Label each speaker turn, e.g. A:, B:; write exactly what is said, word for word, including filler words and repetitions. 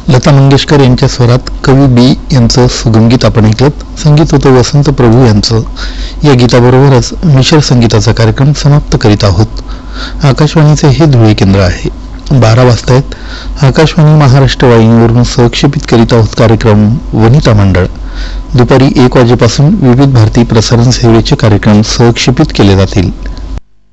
A: लता मंगेशकर यांच्या स्वरात कवी बी यांचं सुगम गीत आपण ऐकलं. संगीत होतं वसंत प्रभू यांचं. या गीताबरोबरच मिश्र संगीताचा कार्यक्रम समाप्त करीत आहोत. आकाशवाणीचे हे धुळे केंद्र आहे. बारा वाजतायत. आकाशवाणी महाराष्ट्र वाहिनीवरून सहक्षेपित करीत आहोत कार्यक्रम वनिता मंडळ. दुपारी एक वाजेपासून विविध भारती प्रसारण सेवेचे कार्यक्रम सहक्षेपित केले जातील.